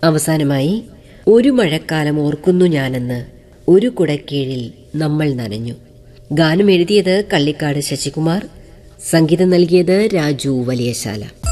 അവസാനമായി ഒരു മഴക്കാലം ഓർക്കുന്നു ഞാനെന്ന് ഒരു കുടക്കീഴിൽ നമ്മൾ നനഞ്ഞു. ഗാനം എഴുതിയത് കള്ളിക്കാട് ശശികുമാർ, സംഗീതം നൽകിയത് രാജു വലിയശാല.